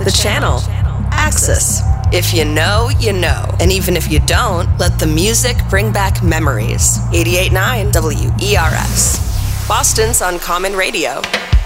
the channel. Axis. If you know, you know. And even if you don't, let the music bring back memories. 88.9 WERS. Boston's Uncommon Radio.